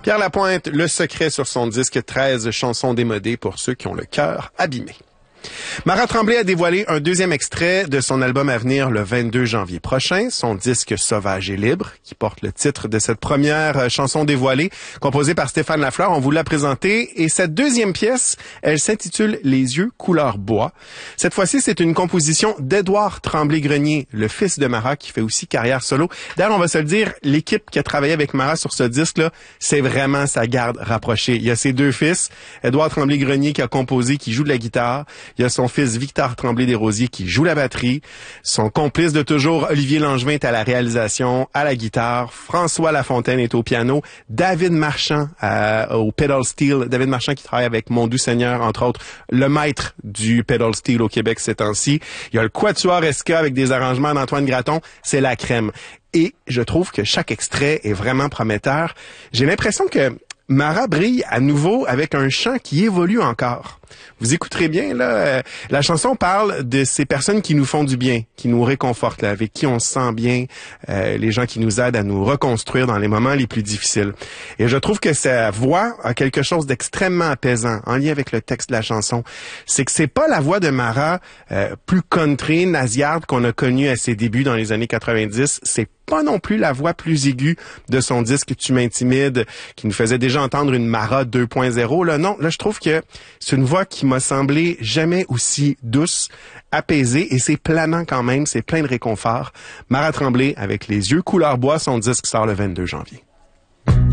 Pierre Lapointe, Le Secret sur son disque, 13 chansons démodées pour ceux qui ont le cœur abîmé. Mara Tremblay a dévoilé un deuxième extrait de son album à venir le 22 janvier prochain, son disque Sauvage et libre, qui porte le titre de cette première chanson dévoilée, composée par Stéphane Lafleur. On vous l'a présenté. Et cette deuxième pièce, elle s'intitule Les yeux couleur bois. Cette fois-ci, c'est une composition d'Édouard Tremblay-Grenier, le fils de Mara, qui fait aussi carrière solo. D'ailleurs, on va se le dire, l'équipe qui a travaillé avec Mara sur ce disque-là, c'est vraiment sa garde rapprochée. Il y a ses deux fils, Édouard Tremblay-Grenier qui a composé, qui joue de la guitare. Il y a son fils Victor Tremblay-Desrosiers qui joue la batterie. Son complice de toujours, Olivier Langevin, est à la réalisation, à la guitare. François Lafontaine est au piano. David Marchand au pedal steel. David Marchand qui travaille avec Mon Doux Seigneur, entre autres, le maître du pedal steel au Québec ces temps-ci. Il y a le Quatuor SK avec des arrangements d'Antoine Graton. C'est la crème. Et je trouve que chaque extrait est vraiment prometteur. J'ai l'impression que Mara brille à nouveau avec un chant qui évolue encore. Vous écouterez bien, là, la chanson parle de ces personnes qui nous font du bien, qui nous réconfortent, là, avec qui on se sent bien, les gens qui nous aident à nous reconstruire dans les moments les plus difficiles. Et je trouve que sa voix a quelque chose d'extrêmement apaisant, en lien avec le texte de la chanson. C'est que c'est pas la voix de Mara plus country, nasillarde qu'on a connue à ses débuts dans les années 90, c'est pas non plus la voix plus aiguë de son disque Tu m'intimides, qui nous faisait déjà entendre une Mara 2.0. Là, non, là, je trouve que c'est une voix qui m'a semblé jamais aussi douce, apaisée, et c'est planant quand même, c'est plein de réconfort. Mara Tremblay, avec Les yeux couleur bois, son disque sort le 22 janvier.